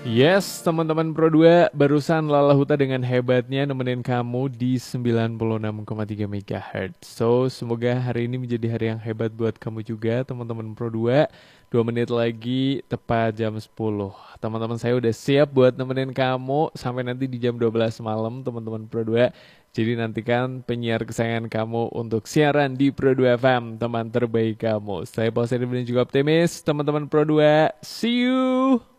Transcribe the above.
Yes, teman-teman Pro 2, barusan Lala Huta dengan hebatnya nemenin kamu di 96,3 MHz. So, semoga hari ini menjadi hari yang hebat buat kamu juga, teman-teman Pro 2. 2 menit lagi, tepat jam 10. Teman-teman saya udah siap buat nemenin kamu sampai nanti di jam 12 malam, teman-teman Pro 2. Jadi nantikan penyiar kesayangan kamu untuk siaran di Pro 2 FM, teman terbaik kamu. Saya positif dan juga optimis, teman-teman Pro 2. See you!